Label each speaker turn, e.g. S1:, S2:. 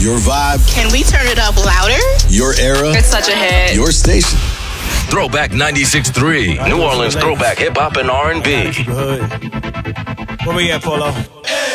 S1: Your vibe.
S2: Can we turn it up louder?
S1: Your era.
S2: It's such a hit.
S1: Your station.
S3: Throwback 96.3, New Orleans throwback hip hop and R&B.
S4: Where we at, Polo?